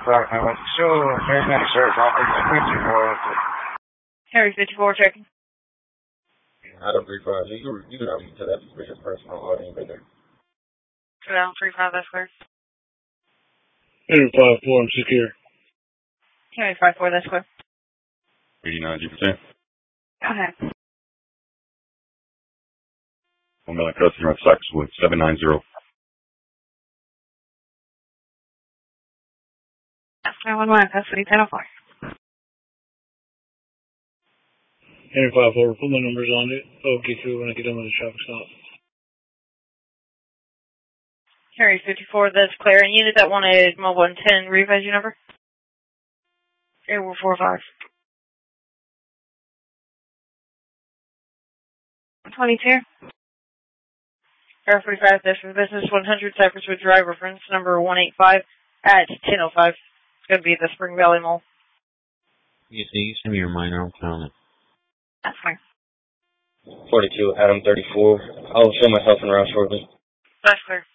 Sorry, I went, so, there's no search on Harry 54 checking. Adam 35, you can to that suspicious person on audio right there. Down 35, that's clear. Harry 54, I'm secure. Harry 54, that's clear. 89 G%. Okay. 1 million customer on Saxwood, 790. That's 911, custody 1004. Harry 54, put my numbers on it. I'll get through when I get done with the traffic stop. Harry 54, that's clear. And unit that wanted mobile 10, revise your number? 8145. 22. Air 45, this is business 100 Cypress Wood Drive, reference number 185 at 1005. It's going to be the Spring Valley Mall. Yes, you send me your minor, I'll count it. That's fine. 42, Adam 34. I'll show myself in around shortly. That's clear.